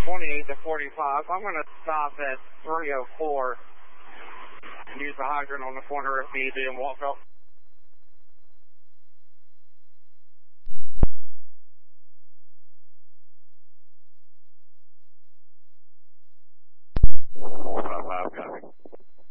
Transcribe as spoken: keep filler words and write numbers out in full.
twenty-eight to forty-five. I'm going to stop at three oh four and use the hydrant on the corner if need be and walk up. four five five, copy.